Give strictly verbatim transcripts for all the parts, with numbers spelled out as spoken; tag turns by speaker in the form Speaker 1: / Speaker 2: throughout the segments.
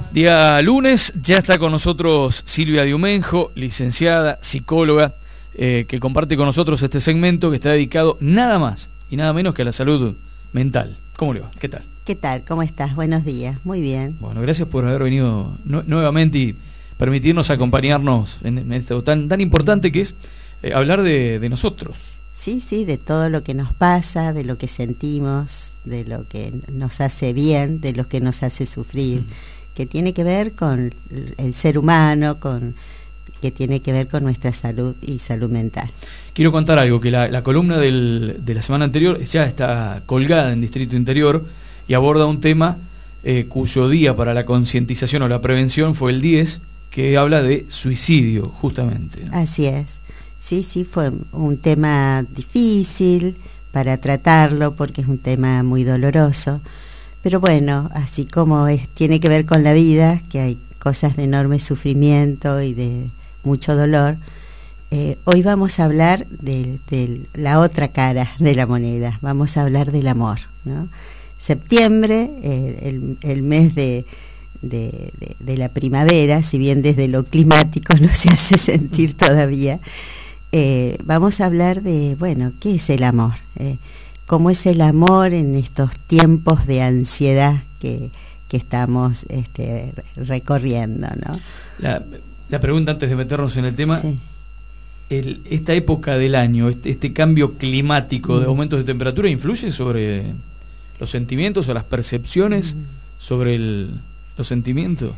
Speaker 1: Día lunes, ya está con nosotros Silvia Diumenjo, licenciada, psicóloga, eh, que comparte con nosotros este segmento que está dedicado nada más y nada menos que a la salud mental. ¿Cómo le va? ¿Qué tal?
Speaker 2: ¿Qué tal? ¿Cómo estás? Buenos días. Muy bien.
Speaker 1: Bueno, gracias por haber venido nu nuevamente y permitirnos acompañarnos en, en esto tan, tan importante que es eh, hablar de, de nosotros.
Speaker 2: Sí, sí, de todo lo que nos pasa, de lo que sentimos, de lo que nos hace bien, de lo que nos hace sufrir, mm. que tiene que ver con el ser humano, con que tiene que ver con nuestra salud y salud mental.
Speaker 1: Quiero contar algo, que la, la columna del, de la semana anterior ya está colgada en Distrito Interior y aborda un tema eh, cuyo día para la concientización o la prevención fue el diez, que habla de suicidio, justamente, ¿no?
Speaker 2: Así es. Sí, sí, fue un tema difícil para tratarlo porque es un tema muy doloroso. Pero bueno, así como es, tiene que ver con la vida, que hay cosas de enorme sufrimiento y de mucho dolor, eh, hoy vamos a hablar de, de la otra cara de la moneda, vamos a hablar del amor, ¿no? Septiembre, eh, el, el mes de, de, de, de la primavera, si bien desde lo climático no se hace sentir todavía, eh, vamos a hablar de, bueno, ¿qué es el amor? Eh, ¿Cómo es el amor en estos tiempos de ansiedad que, que estamos este, recorriendo, ¿no?
Speaker 1: La, la pregunta antes de meternos en el tema,
Speaker 2: sí.
Speaker 1: el, esta época del año, este, este cambio climático mm. de aumentos de temperatura, ¿influye sobre los sentimientos o las percepciones mm. sobre el, los sentimientos?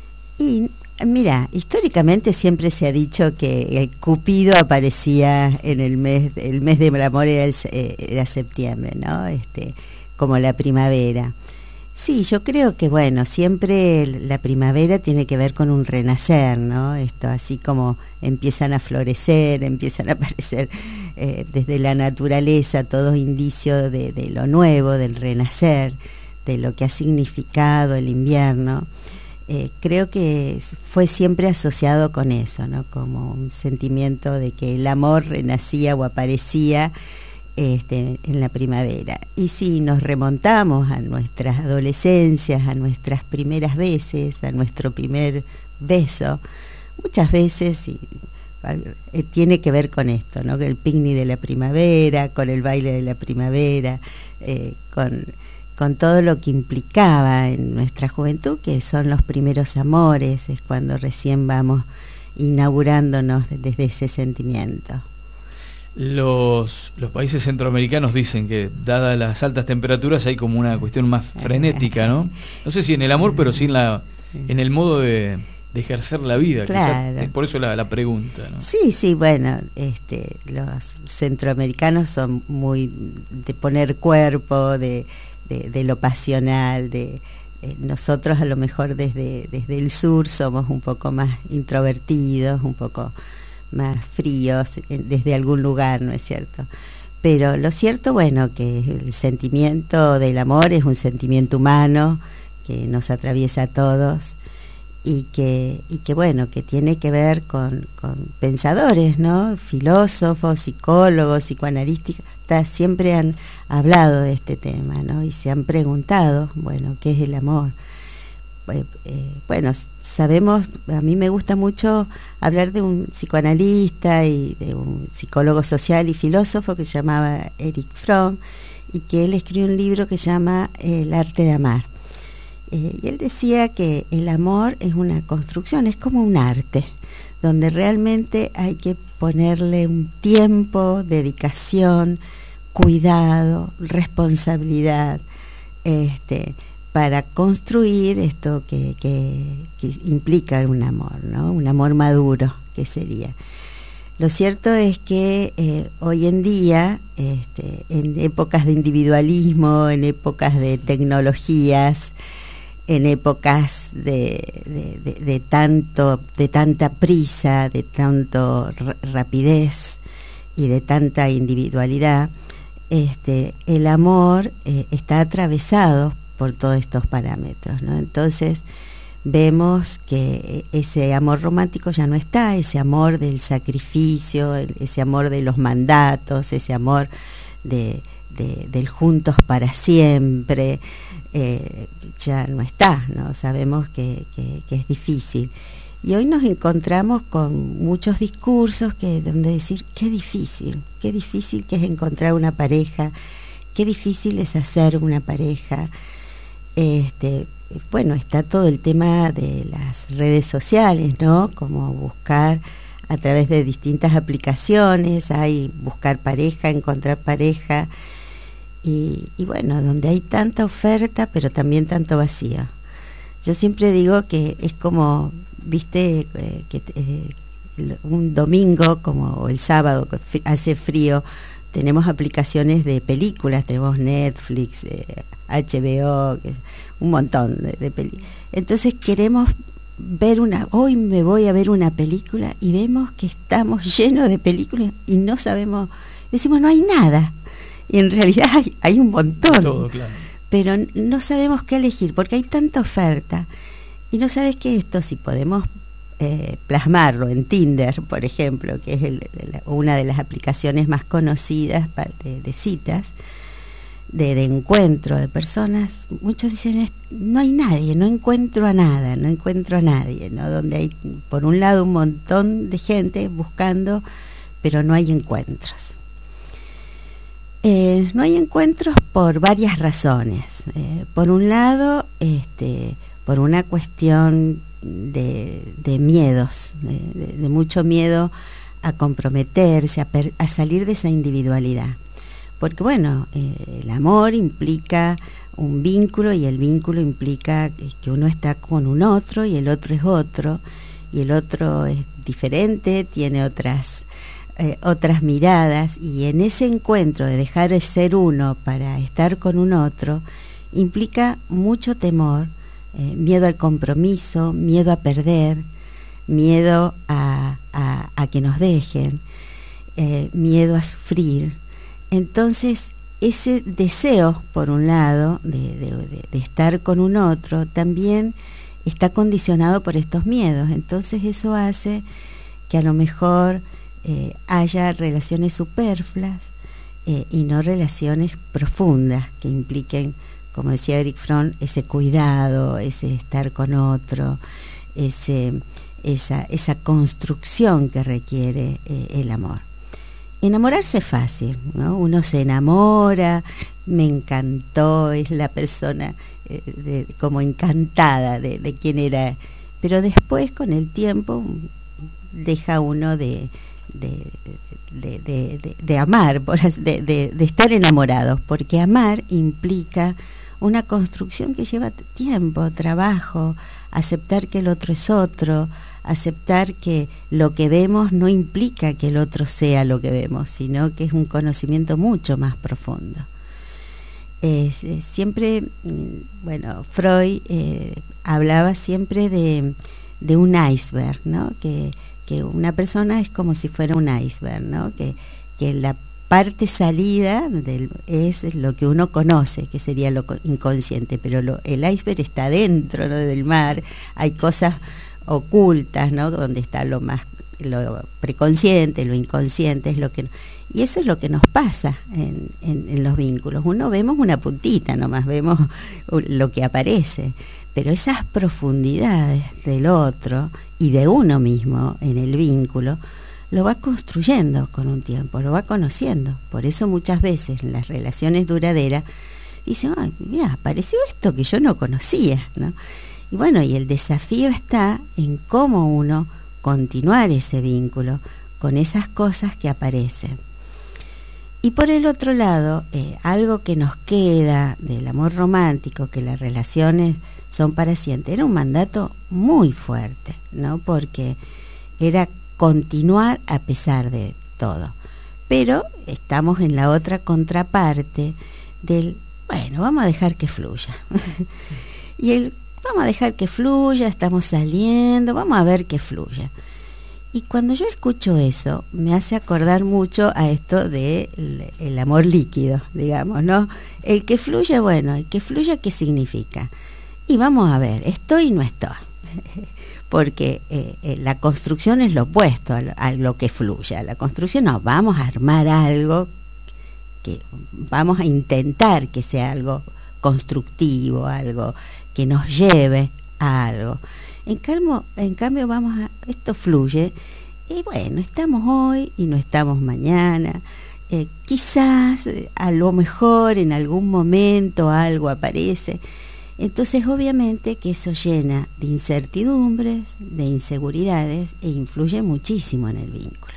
Speaker 2: Y mira, históricamente siempre se ha dicho que el Cupido aparecía en el mes, el mes del amor era, el, era septiembre, ¿no? Este, como la primavera. Sí, yo creo que bueno, siempre la primavera tiene que ver con un renacer, ¿no? Esto, así como empiezan a florecer, empiezan a aparecer eh, desde la naturaleza todos indicios de, de lo nuevo, del renacer, de lo que ha significado el invierno. Eh, creo que fue siempre asociado con eso, ¿no? Como un sentimiento de que el amor renacía o aparecía este, en la primavera. Y si nos remontamos a nuestras adolescencias, a nuestras primeras veces, a nuestro primer beso, muchas veces y, eh, tiene que ver con esto, ¿no? El picnic de la primavera, con el baile de la primavera, eh, con... con todo lo que implicaba en nuestra juventud, que son los primeros amores, es cuando recién vamos inaugurándonos desde ese sentimiento.
Speaker 1: Los, los países centroamericanos dicen que, dadas las altas temperaturas, hay como una cuestión más frenética, ¿no? No sé si en el amor, pero sí en, la, en el modo de, de ejercer la vida.
Speaker 2: Claro.
Speaker 1: Quizás, por eso la, la pregunta, ¿no?
Speaker 2: Sí, sí, bueno, este, los centroamericanos son muy de poner cuerpo, de... De, de lo pasional, de eh, nosotros a lo mejor desde, desde el sur somos un poco más introvertidos, un poco más fríos eh, desde algún lugar, ¿no es cierto? Pero lo cierto, bueno, que el sentimiento del amor es un sentimiento humano que nos atraviesa a todos y que, y que bueno, que tiene que ver con, con pensadores, ¿no? Filósofos, psicólogos, psicoanalistas, siempre han hablado de este tema, ¿no? Y se han preguntado, bueno, ¿qué es el amor? Eh, eh, bueno, sabemos, a mí me gusta mucho hablar de un psicoanalista y de un psicólogo social y filósofo que se llamaba Erich Fromm, y que él escribió un libro que se llama El arte de amar. Eh, y él decía que el amor es una construcción, es como un arte, donde realmente hay que ponerle un tiempo, dedicación, cuidado, responsabilidad, este, para construir esto que, que, que implica un amor, ¿no? Un amor maduro, que sería. Lo cierto es que eh, hoy en día, este, en épocas de individualismo, en épocas de tecnologías, en épocas de, de, de, de tanto, de tanta prisa, de tanto rapidez y de tanta individualidad, este, el amor eh, está atravesado por todos estos parámetros, ¿no? Entonces vemos que ese amor romántico ya no está, ese amor del sacrificio, el, ese amor de los mandatos, ese amor de, de, del juntos para siempre, eh, ya no está, ¿no? Sabemos que, que, que es difícil. Y hoy nos encontramos con muchos discursos que donde decir qué difícil, qué difícil que es encontrar una pareja, qué difícil es hacer una pareja. Este, bueno, está todo el tema de las redes sociales, ¿no? Como buscar a través de distintas aplicaciones, hay buscar pareja, encontrar pareja, y, y bueno, donde hay tanta oferta, pero también tanto vacío. Yo siempre digo que es como, viste, eh, que eh, un domingo como el sábado, que hace frío, tenemos aplicaciones de películas, tenemos Netflix, eh, H B O, que es un montón de, de películas. Entonces queremos ver una, hoy me voy a ver una película y vemos que estamos llenos de películas y no sabemos, decimos no hay nada, y en realidad hay, hay un montón.
Speaker 1: Todo, claro. Pero
Speaker 2: no sabemos qué elegir porque hay tanta oferta y no sabes que esto, si podemos eh, plasmarlo en Tinder, por ejemplo, que es el, el, una de las aplicaciones más conocidas de, de citas, de, de encuentro de personas, muchos dicen no hay nadie, no encuentro a nada, no encuentro a nadie, ¿no? Donde hay por un lado un montón de gente buscando, pero no hay encuentros. Eh, no hay encuentros por varias razones. Eh, por un lado, este, por una cuestión de, de miedos, de, de, de mucho miedo a comprometerse, a, per, a salir de esa individualidad. Porque bueno, eh, el amor implica un vínculo y el vínculo implica que uno está con un otro y el otro es otro, y el otro es diferente, tiene otras... Eh, otras miradas, y en ese encuentro de dejar de ser uno para estar con un otro implica mucho temor, eh, miedo al compromiso, miedo a perder, miedo a, a, a que nos dejen, eh, miedo a sufrir. Entonces ese deseo, por un lado, de, de, de, de estar con un otro, también está condicionado por estos miedos. Entonces eso hace que a lo mejor Eh, haya relaciones superfluas eh, y no relaciones profundas que impliquen, como decía Erich Fromm, ese cuidado, ese estar con otro, ese, esa, esa construcción que requiere eh, el amor. Enamorarse es fácil, ¿no? Uno se enamora, me encantó, es la persona eh, de, como encantada de, de quién era, pero después con el tiempo deja uno de De, de, de, de, de amar, por, de, de, de estar enamorados, porque amar implica una construcción que lleva tiempo, trabajo, aceptar que el otro es otro, aceptar que lo que vemos no implica que el otro sea lo que vemos, sino que es un conocimiento mucho más profundo. Eh, siempre, bueno, Freud eh, hablaba siempre de, de un iceberg, ¿no? Que que una persona es como si fuera un iceberg, ¿no? Que, que la parte salida del, es lo que uno conoce, que sería lo inconsciente, pero lo, el iceberg está dentro, ¿no? Del mar, hay cosas ocultas, ¿no? Donde está lo más, lo preconsciente, lo inconsciente, es lo que, y eso es lo que nos pasa en, en, en los vínculos. Uno vemos una puntita, nomás vemos lo que aparece, pero esas profundidades del otro y de uno mismo en el vínculo lo va construyendo con un tiempo, lo va conociendo. Por eso muchas veces en las relaciones duraderas dicen, ay, mira, apareció esto que yo no conocía, ¿no? Y bueno, y el desafío está en cómo uno continuar ese vínculo con esas cosas que aparecen. Y por el otro lado, eh, algo que nos queda del amor romántico, que las relaciones son para siempre, era un mandato muy fuerte, ¿no? Porque era continuar a pesar de todo. Pero estamos en la otra contraparte del, bueno, vamos a dejar que fluya. Y el, vamos a dejar que fluya, estamos saliendo, vamos a ver que fluya. Y cuando yo escucho eso, me hace acordar mucho a esto de el, el amor líquido, digamos, ¿no? El que fluya, bueno, el que fluya, ¿qué significa? Y vamos a ver, estoy y no estoy. Porque eh, eh, la construcción es lo opuesto a lo, a lo que fluya. La construcción, no, vamos a armar algo, que vamos a intentar que sea algo constructivo, algo que nos lleve a algo. En cambio, en cambio vamos a, esto fluye, y bueno, estamos hoy y no estamos mañana. Eh, quizás eh, a lo mejor en algún momento algo aparece. Entonces obviamente que eso llena de incertidumbres, de inseguridades e influye muchísimo en el vínculo.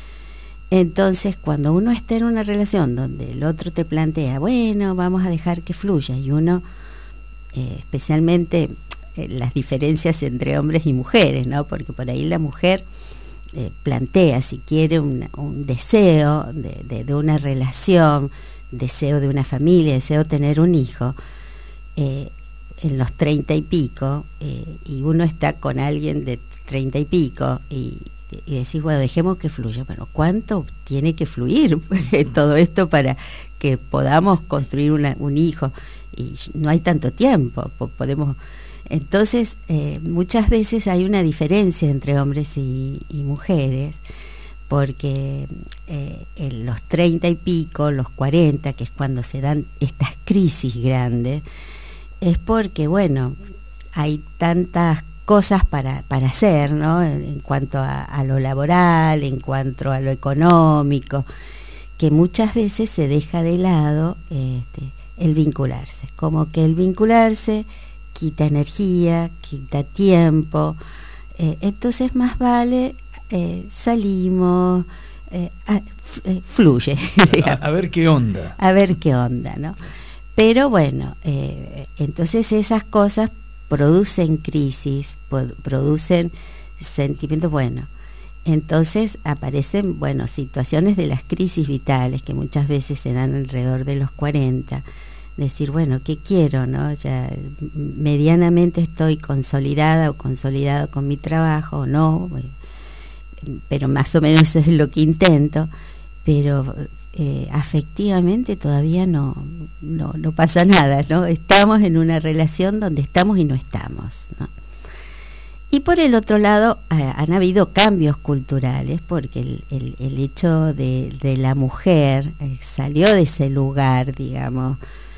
Speaker 2: Entonces cuando uno está en una relación donde el otro te plantea, bueno, vamos a dejar que fluya, y uno, eh, especialmente eh, las diferencias entre hombres y mujeres, ¿no? Porque por ahí la mujer Eh, plantea si quiere un, un deseo de, de, de una relación, deseo de una familia, deseo de tener un hijo, eh, en los treinta y pico, eh, y uno está con alguien de treinta y pico, y, y decís, bueno, dejemos que fluya. Bueno, ¿cuánto tiene que fluir todo esto para que podamos construir una, un hijo? Y no hay tanto tiempo, podemos... Entonces, eh, muchas veces hay una diferencia entre hombres y, y mujeres, porque eh, en los treinta y pico, los cuarenta, que es cuando se dan estas crisis grandes, es porque, bueno, hay tantas cosas para, para hacer, ¿no? En, en cuanto a, a lo laboral, en cuanto a lo económico, que muchas veces se deja de lado este, el vincularse, como que el vincularse quita energía, quita tiempo, eh, entonces más vale eh, salimos, eh, a, eh, fluye.
Speaker 1: A, a ver qué onda.
Speaker 2: A ver qué onda, ¿no? Pero bueno, eh, entonces esas cosas producen crisis, producen sentimientos, bueno, entonces aparecen, bueno, situaciones de las crisis vitales que muchas veces se dan alrededor de los cuarenta, decir, bueno, ¿qué quiero, no? Ya medianamente estoy consolidada o consolidado con mi trabajo, o no, pero más o menos eso es lo que intento, pero eh, afectivamente todavía no, no, no pasa nada, ¿no? Estamos en una relación donde estamos y no estamos, ¿no? Y por el otro lado, eh, han habido cambios culturales, porque el, el, el hecho de, de la mujer eh, salió de ese lugar, digamos.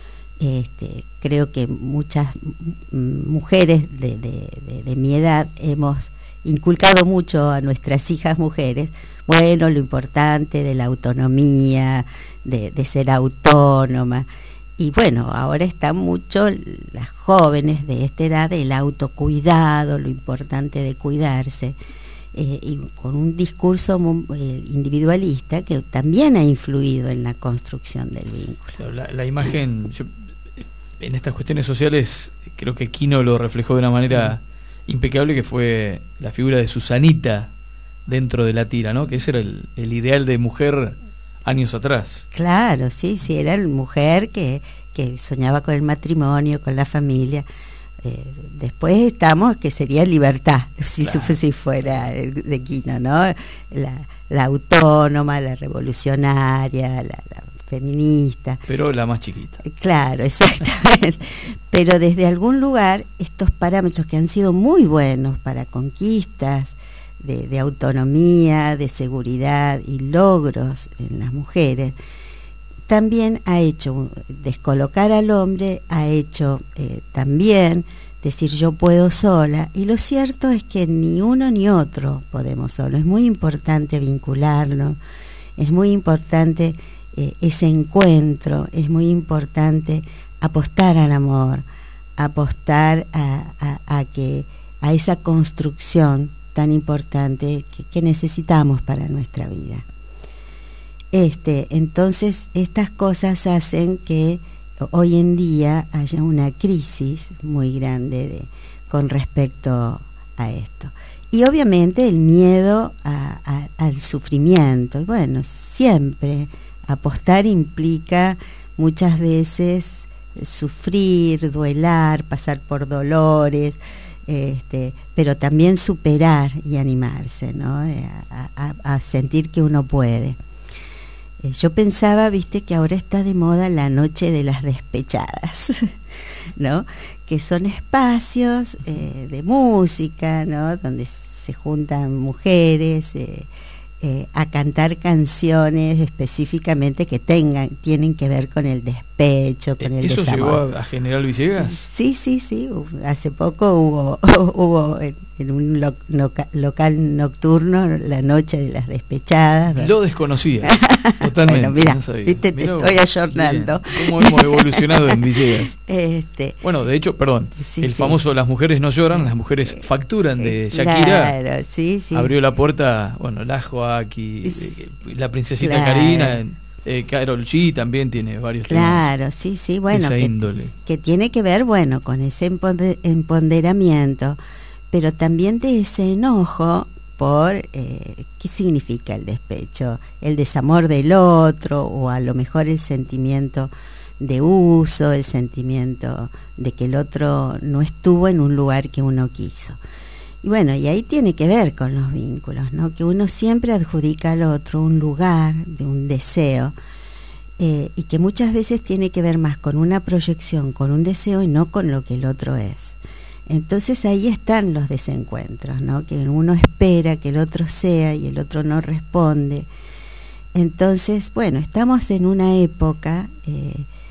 Speaker 2: Este, creo que muchas mujeres de, de, de, de mi edad hemos inculcado mucho a nuestras hijas mujeres, bueno, lo importante de la autonomía, de, de ser autónoma, y bueno, ahora están mucho las jóvenes de esta edad, el autocuidado, lo importante de cuidarse, eh, y con un discurso muy, eh, individualista que también ha influido en la construcción del vínculo.
Speaker 1: La, la imagen, yo, en estas cuestiones sociales, creo que Quino lo reflejó de una manera impecable, que fue la figura de Susanita dentro de la tira, ¿no? Que ese era el, el ideal de mujer años atrás.
Speaker 2: Claro, sí, sí, era la mujer que, que soñaba con el matrimonio, con la familia. Eh, después estamos, que sería libertad, si, claro, si fuera de Quino, ¿no? La, la autónoma, la revolucionaria, la, la feminista.
Speaker 1: Pero la más chiquita.
Speaker 2: Claro, exactamente. Pero desde algún lugar, estos parámetros que han sido muy buenos para conquistas de, de autonomía, de seguridad y logros en las mujeres, también ha hecho descolocar al hombre, ha hecho eh, también decir yo puedo sola, y lo cierto es que ni uno ni otro podemos solo. Es muy importante vincularnos, es muy importante eh, ese encuentro, es muy importante apostar al amor, apostar a, a, a que a esa construcción tan importante que, que necesitamos para nuestra vida. Este, entonces, estas cosas hacen que hoy en día haya una crisis muy grande de, con respecto a esto. Y obviamente el miedo a, a, al sufrimiento. Y bueno, siempre apostar implica muchas veces sufrir, duelar, pasar por dolores, este, pero también superar y animarse, ¿no? a, a, a sentir que uno puede. Yo pensaba, viste, que ahora está de moda la noche de las despechadas, ¿no? Que son espacios eh, de música, ¿no? Donde se juntan mujeres eh, eh, a cantar canciones específicamente que tengan, tienen que ver con el despecho, con el
Speaker 1: ¿Eso
Speaker 2: desamor.
Speaker 1: llegó a, a General Villegas?
Speaker 2: Sí, sí, sí. Hace poco hubo, hubo en, en un lo, loca, local nocturno la noche de las despechadas.
Speaker 1: Lo desconocía, totalmente.
Speaker 2: Bueno, mira,
Speaker 1: no sabía.
Speaker 2: viste, te
Speaker 1: Mirá
Speaker 2: estoy
Speaker 1: vos,
Speaker 2: ayornando.
Speaker 1: bien, ¿cómo hemos evolucionado en Villegas?
Speaker 2: Este,
Speaker 1: Bueno, de hecho, perdón,
Speaker 2: sí,
Speaker 1: el
Speaker 2: sí.
Speaker 1: famoso Las mujeres no lloran, las mujeres facturan de Shakira.
Speaker 2: Claro, sí, sí.
Speaker 1: Abrió la puerta, bueno, la Joaquí, la princesita
Speaker 2: claro.
Speaker 1: Karina, eh, Karol G también tiene varios
Speaker 2: Claro,
Speaker 1: temas.
Speaker 2: sí, sí, bueno,
Speaker 1: esa
Speaker 2: que,
Speaker 1: índole.
Speaker 2: que tiene que ver, bueno, con ese empoderamiento, pero también de ese enojo por eh, qué significa el despecho, el desamor del otro, o a lo mejor el sentimiento de uso, el sentimiento de que el otro no estuvo en un lugar que uno quiso. Y bueno, y ahí tiene que ver con los vínculos, ¿no? Que uno siempre adjudica al otro un lugar, de un deseo, eh, y que muchas veces tiene que ver más con una proyección, con un deseo, y no con lo que el otro es. Entonces ahí están los desencuentros, ¿no? Que uno espera que el otro sea y el otro no responde. Entonces, bueno, estamos en una época eh,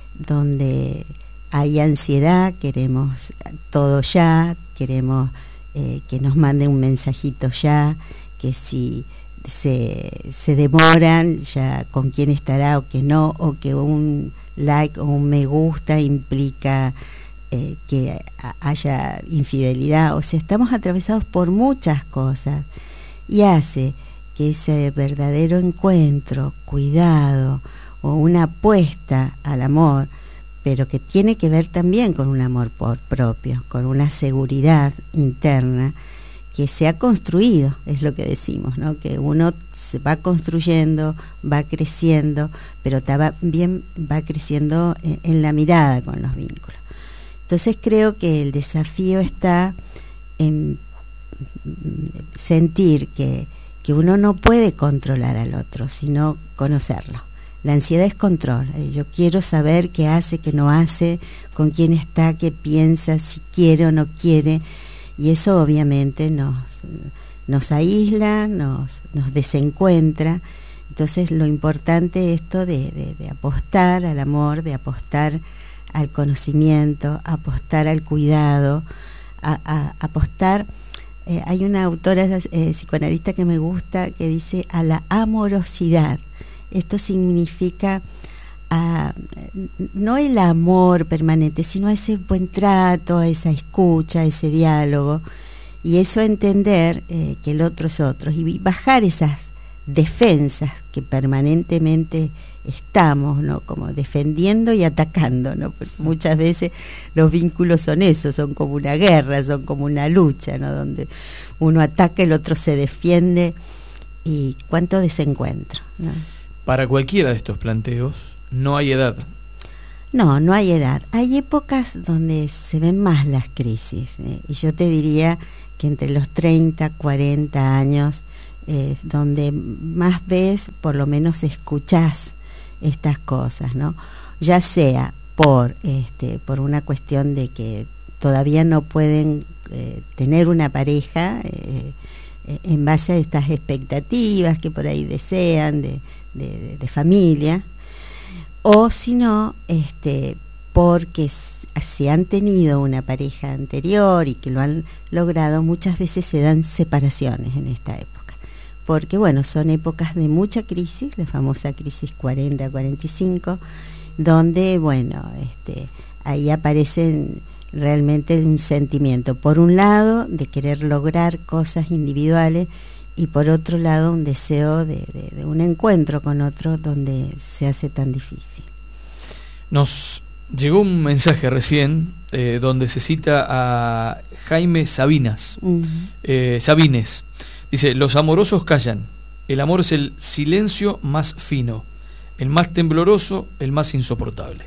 Speaker 2: donde hay ansiedad, queremos todo ya, queremos eh, que nos manden un mensajito ya, que si se, se demoran ya con quién estará o que no, o que un like o un me gusta implica eh, que haya infidelidad. O sea, estamos atravesados por muchas cosas y hace que ese verdadero encuentro, cuidado o una apuesta al amor, pero que tiene que ver también con un amor por propio, con una seguridad interna que se ha construido, es lo que decimos, ¿no? Que uno se va construyendo, va creciendo, pero también va creciendo en, en la mirada con los vínculos. Entonces creo que el desafío está en sentir que, que uno no puede controlar al otro, sino conocerlo. La ansiedad es control. Yo quiero saber qué hace, qué no hace, con quién está, qué piensa, si quiere o no quiere. Y eso obviamente nos, nos aísla, nos, nos desencuentra. Entonces lo importante es esto de, de, de apostar al amor, de apostar al conocimiento, apostar al cuidado, a, a, apostar... Eh, hay una autora eh, psicoanalista que me gusta que dice a la amorosidad. Esto significa a, no el amor permanente, sino a ese buen trato, a esa escucha, a ese diálogo, y eso entender eh, que el otro es otro, y bajar esas defensas que permanentemente estamos, ¿no? Como defendiendo y atacando, ¿no? Porque muchas veces los vínculos son eso, son como una guerra, son como una lucha, ¿no? Donde uno ataca, el otro se defiende, y cuánto desencuentro, ¿no?
Speaker 1: Para cualquiera de estos planteos no hay edad.
Speaker 2: No, no hay edad. Hay épocas donde se ven más las crisis, ¿eh? Y yo te diría que entre los treinta, cuarenta años, eh, donde más ves, por lo menos escuchás estas cosas, ¿no? Ya sea por, este, por una cuestión de que todavía no pueden eh, tener una pareja, eh, en base a estas expectativas que por ahí desean de, de, de familia, o si no, este, porque si han tenido una pareja anterior y que lo han logrado, muchas veces se dan separaciones en esta época, porque bueno, son épocas de mucha crisis, la famosa crisis cuarenta a cuarenta y cinco, donde bueno, este, ahí aparecen realmente un sentimiento, por un lado, de querer lograr cosas individuales, y por otro lado, un deseo de, de, de un encuentro con otro donde se hace tan difícil.
Speaker 1: Nos llegó un mensaje recién eh, donde se cita a Jaime Sabinas, uh-huh. eh, Sabines. Dice, los amorosos callan, el amor es el silencio más fino, el más tembloroso, el más insoportable.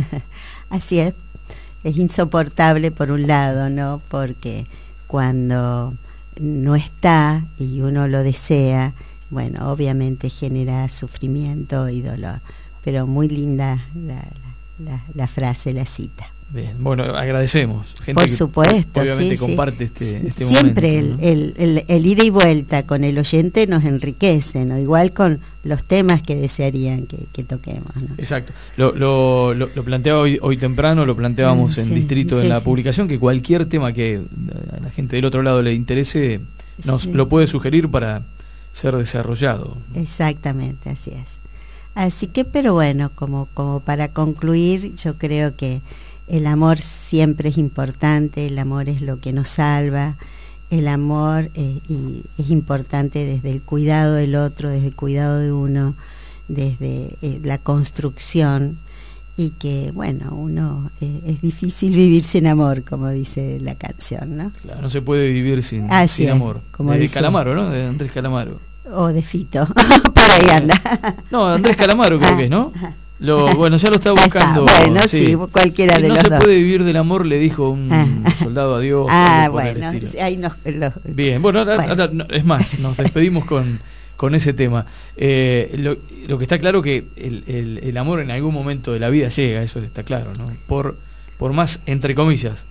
Speaker 2: Así es. Es insoportable por un lado, ¿no? Porque cuando no está y uno lo desea, bueno, obviamente genera sufrimiento y dolor. Pero muy linda la, la, la frase, la cita.
Speaker 1: Bien, bueno, agradecemos. Gente
Speaker 2: Por
Speaker 1: que
Speaker 2: supuesto,
Speaker 1: obviamente
Speaker 2: sí,
Speaker 1: comparte
Speaker 2: sí.
Speaker 1: este, este
Speaker 2: Siempre
Speaker 1: momento, ¿no?
Speaker 2: el, el, el, el ida y vuelta con el oyente nos enriquece, ¿no? Igual con los temas que desearían que, que toquemos, ¿no?
Speaker 1: Exacto. Lo, lo, lo, lo planteaba hoy, hoy temprano, lo planteábamos
Speaker 2: Ah,
Speaker 1: en
Speaker 2: sí,
Speaker 1: Distrito
Speaker 2: sí,
Speaker 1: en la
Speaker 2: sí.
Speaker 1: publicación, que cualquier tema que a la gente del otro lado le interese, nos
Speaker 2: Sí.
Speaker 1: lo puede sugerir para ser desarrollado.
Speaker 2: Exactamente, así es. Así que, pero bueno, como, como para concluir, yo creo que el amor siempre es importante, el amor es lo que nos salva, el amor eh, y es importante desde el cuidado del otro, desde el cuidado de uno, desde eh, la construcción, y que, bueno, uno eh, es difícil vivir sin amor, como dice la canción, ¿no?
Speaker 1: Claro, no se puede vivir sin,
Speaker 2: Así
Speaker 1: sin
Speaker 2: es,
Speaker 1: amor.
Speaker 2: como
Speaker 1: de
Speaker 2: dice-
Speaker 1: Calamaro, ¿no? De Andrés Calamaro.
Speaker 2: O de Fito, por ahí anda.
Speaker 1: No, Andrés Calamaro creo que es, ¿no? Lo, bueno, ya lo está
Speaker 2: Ahí está.
Speaker 1: buscando.
Speaker 2: Bueno, sí, cualquiera
Speaker 1: Que
Speaker 2: de
Speaker 1: no
Speaker 2: los
Speaker 1: se
Speaker 2: dos.
Speaker 1: puede vivir del amor, le dijo un
Speaker 2: Ah.
Speaker 1: soldado a Dios.
Speaker 2: Ah,
Speaker 1: algo por el
Speaker 2: bueno,
Speaker 1: estilo.
Speaker 2: sí, ahí nos... Lo,
Speaker 1: Bien, bueno, ahora,
Speaker 2: Bueno.
Speaker 1: ahora no, es más, nos despedimos con, con ese tema. Eh, lo, lo que está claro que el, el, el amor en algún momento de la vida llega, eso está claro, ¿no? Por, por más, entre comillas,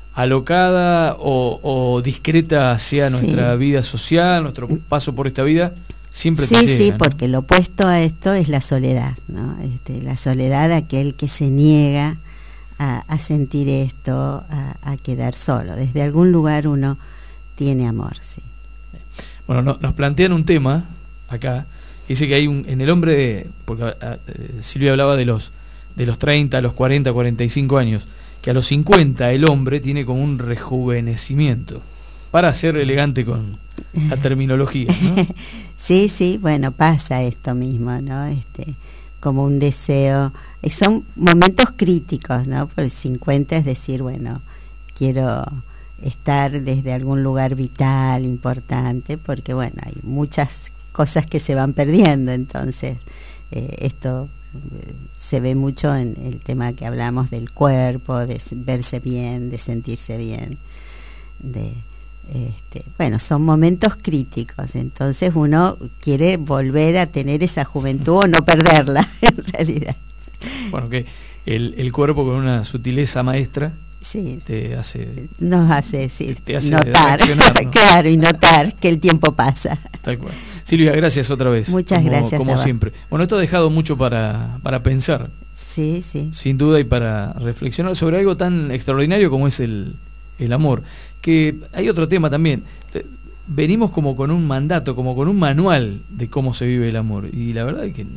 Speaker 1: alocada o, o discreta sea
Speaker 2: Sí.
Speaker 1: nuestra vida social, nuestro paso por esta vida, siempre te
Speaker 2: sí,
Speaker 1: llega,
Speaker 2: sí,
Speaker 1: ¿no?
Speaker 2: porque lo opuesto a esto es la soledad, ¿no? Este, la soledad, aquel que se niega a, a sentir esto, a, a quedar solo. Desde algún lugar uno tiene amor, sí.
Speaker 1: Bueno, no, nos plantean un tema acá, que dice que hay un, en el hombre, porque a, a, Silvia hablaba de los de los treinta, a los cuarenta, cuarenta y cinco años, que a los cincuenta el hombre tiene como un rejuvenecimiento, para ser elegante con la terminología, ¿no?
Speaker 2: Sí, sí, bueno, pasa esto mismo, ¿no? Este, como un deseo, eh, son momentos críticos, ¿no? Por el cincuenta es decir, bueno, quiero estar desde algún lugar vital, importante, porque bueno, hay muchas cosas que se van perdiendo, entonces eh, esto eh, se ve mucho en el tema que hablamos del cuerpo, de verse bien, de sentirse bien, de este, bueno, son momentos críticos, entonces uno quiere volver a tener esa juventud o no perderla, en realidad.
Speaker 1: Bueno, que el, el cuerpo con una sutileza maestra
Speaker 2: Sí,
Speaker 1: te hace,
Speaker 2: nos hace, sí,
Speaker 1: te hace
Speaker 2: notar,
Speaker 1: reaccionar, ¿no?
Speaker 2: claro, y notar que el tiempo pasa.
Speaker 1: Tal cual. Silvia, gracias otra vez.
Speaker 2: Muchas
Speaker 1: como,
Speaker 2: gracias
Speaker 1: Como
Speaker 2: a vos.
Speaker 1: siempre. Bueno, esto ha dejado mucho para, para pensar,
Speaker 2: Sí, sí.
Speaker 1: sin duda, y para reflexionar sobre algo tan extraordinario como es el, el amor. Que hay otro tema también. Eh, Venimos como con un mandato, como con un manual de cómo se vive el amor. Y la verdad es que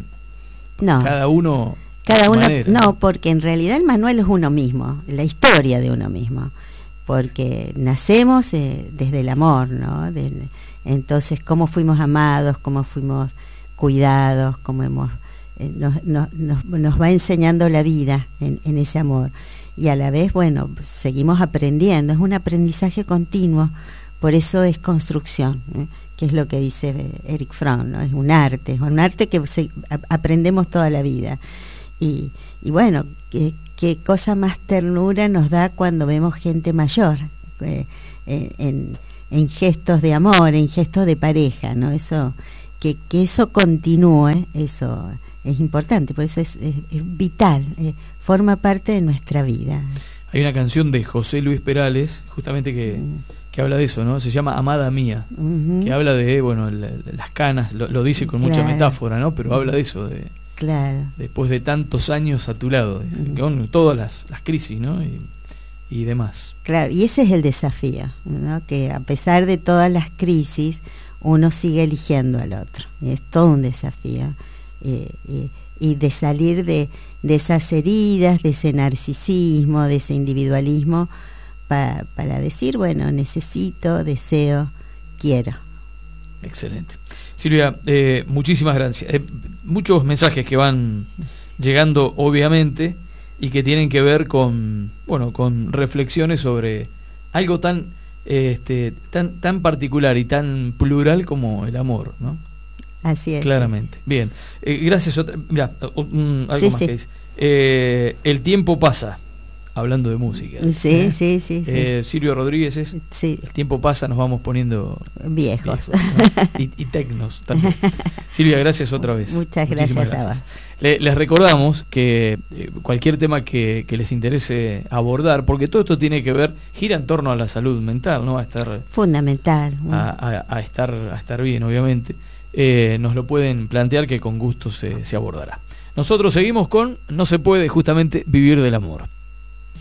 Speaker 2: No.
Speaker 1: cada uno...
Speaker 2: Cada
Speaker 1: a su
Speaker 2: uno,
Speaker 1: manera,
Speaker 2: no, porque en realidad el manual es uno mismo, la historia de uno mismo, porque nacemos eh, desde el amor, ¿no? Del- entonces, cómo fuimos amados, cómo fuimos cuidados, cómo hemos, eh, nos, nos, nos, nos va enseñando la vida en, en ese amor. Y a la vez, bueno, seguimos aprendiendo, es un aprendizaje continuo, por eso es construcción, ¿eh? Que es lo que dice Erich Fromm, ¿no? Es un arte, es un arte que se, a, aprendemos toda la vida. Y, y bueno, qué, qué cosa más ternura nos da cuando vemos gente mayor, eh, en, en, en gestos de amor, en gestos de pareja, ¿no? Eso, que, que eso continúe, eso es importante, por eso es, es, es vital, eh, forma parte de nuestra vida.
Speaker 1: Hay una canción de José Luis Perales, justamente que, que habla de eso, ¿no? Se llama Amada Mía,
Speaker 2: Uh-huh.
Speaker 1: que habla de, bueno, la, las canas, lo, lo dice con mucha
Speaker 2: Claro.
Speaker 1: metáfora, ¿no? Pero habla de eso, de
Speaker 2: Claro.
Speaker 1: después de tantos años a tu lado, dice,
Speaker 2: Mm.
Speaker 1: con todas las, las crisis, ¿no? Y, y demás.
Speaker 2: Claro, y ese es el desafío, ¿no? Que a pesar de todas las crisis, uno sigue eligiendo al otro. Y es todo un desafío. Eh, eh, y de salir de, de esas heridas, de ese narcisismo, de ese individualismo, pa, para decir, bueno, necesito, deseo, quiero.
Speaker 1: Excelente. Silvia, eh, muchísimas gracias. Eh, muchos mensajes que van llegando, obviamente, y que tienen que ver con, bueno, con reflexiones sobre algo tan, eh, este, tan, tan particular y tan plural como el amor, ¿no?
Speaker 2: Así es.
Speaker 1: Claramente. Bien. Eh, gracias. Otra, mirá, un- algo
Speaker 2: Sí,
Speaker 1: más
Speaker 2: sí.
Speaker 1: que dice. Eh, el tiempo pasa. Hablando de música.
Speaker 2: Sí,
Speaker 1: ¿eh?
Speaker 2: sí, sí, sí.
Speaker 1: Eh, Silvio Rodríguez es.
Speaker 2: Sí,
Speaker 1: El tiempo pasa, nos vamos poniendo
Speaker 2: viejos.
Speaker 1: viejos, ¿no? y, y tecnos también. Silvia, gracias otra vez.
Speaker 2: Muchas
Speaker 1: Muchísimas
Speaker 2: gracias a vos.
Speaker 1: Le, les recordamos que eh, cualquier tema que, que les interese abordar, porque todo esto tiene que ver, gira en torno a la salud mental, ¿no? A estar
Speaker 2: fundamental,
Speaker 1: a, a, a estar a estar bien, obviamente. Eh, nos lo pueden plantear, que con gusto se, se abordará. Nosotros seguimos con No se puede justamente vivir del amor.